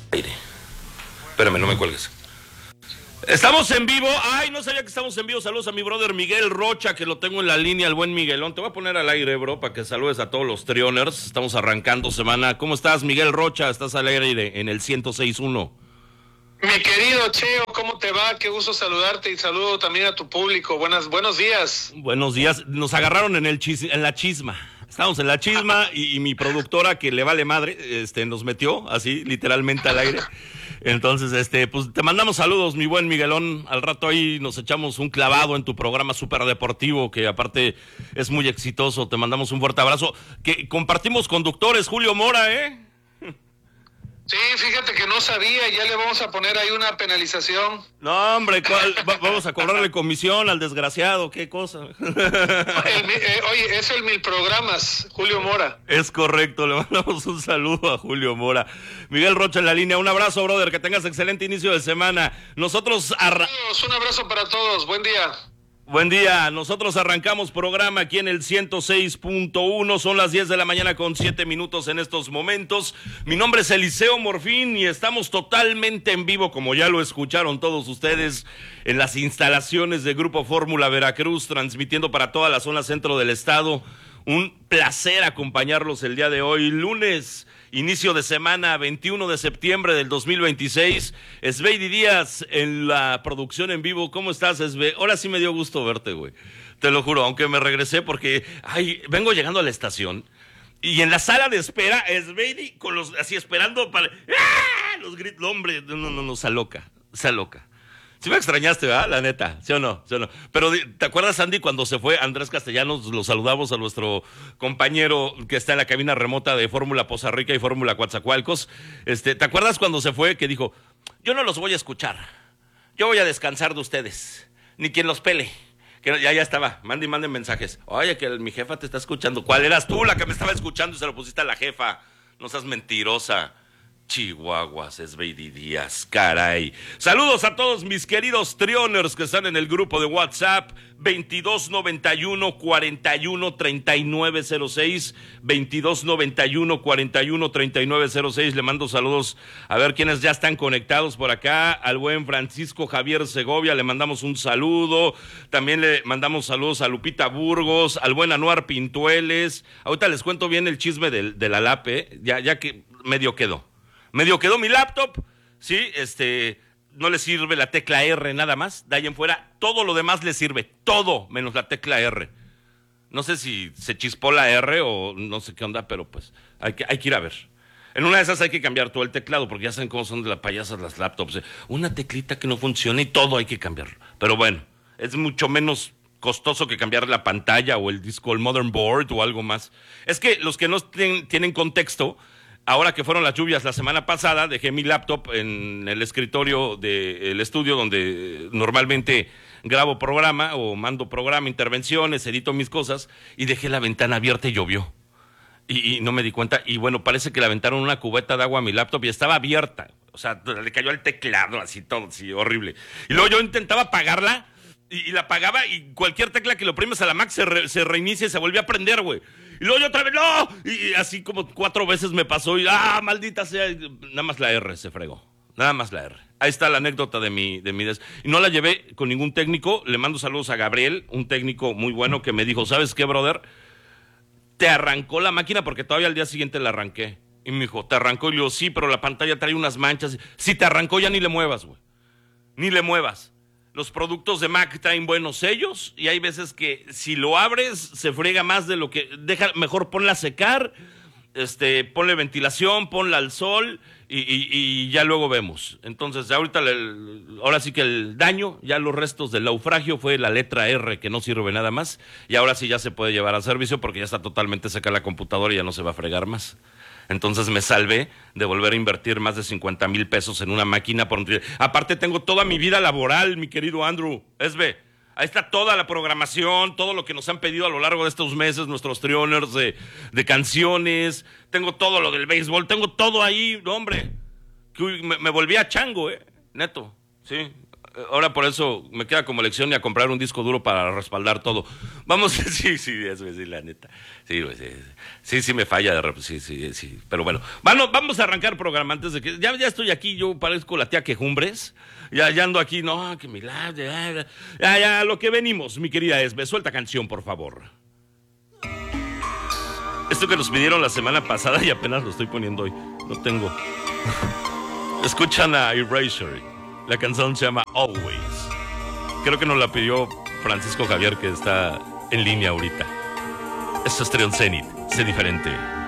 Aire. Espérame, no me cuelgues. Estamos en vivo. Ay, no sabía que estamos en vivo. Saludos a mi brother Miguel Rocha, que lo tengo en la línea, el buen Miguelón. Te voy a poner al aire, bro, para que saludes a todos los Trioners. Estamos arrancando semana. ¿Cómo estás, Miguel Rocha? Estás al aire en el 106.1. Mi querido Cheo, ¿cómo te va? Qué gusto saludarte y saludo también a tu público. Buenos días. Buenos días. Nos agarraron en la chisma. Estamos en la chisma y mi productora, que le vale madre, nos metió así, literalmente al aire. Entonces, pues te mandamos saludos, mi buen Miguelón. Al rato ahí nos echamos un clavado en tu programa súper deportivo, que aparte es muy exitoso. Te mandamos un fuerte abrazo. Que compartimos conductores, Julio Mora, ¿eh? Sí, fíjate que no sabía, ya le vamos a poner ahí una penalización. No, hombre, vamos a cobrarle comisión al desgraciado, qué cosa. Oye, es el Mil Programas, Julio Mora. Es correcto, le mandamos un saludo a Julio Mora. Miguel Rocha en la línea, un abrazo, brother, que tengas excelente inicio de semana. Nosotros un abrazo para todos, buen día. Buen día, nosotros arrancamos programa aquí en el 106.1, son las 10 de la mañana con 7 minutos en estos momentos. Mi nombre es Eliseo Morfín y estamos totalmente en vivo, como ya lo escucharon todos ustedes, en las instalaciones de Grupo Fórmula Veracruz, transmitiendo para toda la zona centro del estado. Un placer acompañarlos el día de hoy, lunes, inicio de semana, 21 de septiembre del 2026. Esbeidi Díaz en la producción en vivo. ¿Cómo estás, Esbe? Ahora sí me dio gusto verte, güey. Te lo juro, aunque me regresé porque vengo llegando a la estación y en la sala de espera, Esbeidi con los así esperando para los gritos. Hombre, no, se aloca. Sí me extrañaste, ¿verdad? La neta, ¿sí o no? Pero ¿te acuerdas, Andy, cuando se fue Andrés Castellanos? Lo saludamos a nuestro compañero que está en la cabina remota de Fórmula Poza Rica y Fórmula Coatzacoalcos. ¿Te acuerdas cuando se fue que dijo, yo no los voy a escuchar, yo voy a descansar de ustedes, ni quien los pele? Que ya estaba, mande mensajes. Oye, que mi jefa te está escuchando. ¿Cuál eras tú la que me estaba escuchando y se lo pusiste a la jefa? No seas mentirosa. Chihuahuas, Esbeidi Díaz, caray. Saludos a todos mis queridos Trioners que están en el grupo de WhatsApp 2291-413906, 2291-413906. Le mando saludos a ver quiénes ya están conectados por acá. Al buen Francisco Javier Segovia le mandamos un saludo. También le mandamos saludos a Lupita Burgos, al buen Anuar Pintueles. Ahorita les cuento bien el chisme de la LAP, ya que medio quedó mi laptop, sí, no le sirve la tecla R nada más, de ahí en fuera, todo lo demás le sirve, todo menos la tecla R. No sé si se chispó la R o no sé qué onda, pero pues hay que ir a ver. En una de esas hay que cambiar todo el teclado, porque ya saben cómo son de las payasas las laptops. Una teclita que no funciona y todo hay que cambiarlo. Pero bueno, es mucho menos costoso que cambiar la pantalla o el disco, el motherboard o algo más. Es que los que no tienen contexto, ahora que fueron las lluvias la semana pasada, dejé mi laptop en el escritorio del estudio donde normalmente grabo programa o mando programa, intervenciones, edito mis cosas, y dejé la ventana abierta y llovió. Y no me di cuenta, y bueno, parece que le aventaron una cubeta de agua a mi laptop y estaba abierta. O sea, le cayó al teclado, así todo, así horrible. Y luego yo intentaba apagarla, y la apagaba, y cualquier tecla que lo oprimes a la Mac se reinicia y se volvió a prender, güey. Y luego yo otra vez, ¡no! Y así como 4 veces me pasó y, maldita sea, nada más la R se fregó, nada más la R. Ahí está la anécdota de mi y no la llevé con ningún técnico. Le mando saludos a Gabriel, un técnico muy bueno que me dijo, ¿sabes qué, brother? Te arrancó la máquina, porque todavía al día siguiente la arranqué. Y me dijo, ¿te arrancó? Y le digo, sí, pero la pantalla trae unas manchas. Si te arrancó, ya ni le muevas, güey. Ni le muevas. Los productos de Mac traen buenos sellos y hay veces que si lo abres se friega más de lo que... Mejor ponla a secar, ponle ventilación, ponla al sol y ya luego vemos. Entonces, ahora sí que el daño, ya los restos del naufragio fue la letra R, que no sirve nada más, y ahora sí ya se puede llevar a servicio porque ya está totalmente seca la computadora y ya no se va a fregar más. Entonces me salvé de volver a invertir más de 50,000 pesos en una máquina. Aparte tengo toda mi vida laboral, mi querido Andrew. Ahí está toda la programación, todo lo que nos han pedido a lo largo de estos meses, nuestros Trioners de canciones. Tengo todo lo del béisbol, tengo todo ahí, hombre. Me volví a chango, neto, sí. Ahora por eso me queda como lección y a comprar un disco duro para respaldar todo. Vamos, sí, eso sí, la neta. Sí, sí me falla de repente, sí. Pero bueno, vamos a arrancar programa antes de que... Ya estoy aquí, yo parezco la tía Quejumbres. Ya ando aquí, no, que milagro. Ya, lo que venimos, mi querida Esbe. Suelta canción, por favor. Esto que nos pidieron la semana pasada y apenas lo estoy poniendo hoy. No tengo. Escuchan a Erasure. La canción se llama Always. Creo que nos la pidió Francisco Javier, que está en línea ahorita. Esto es Trion Zenith. Sé diferente.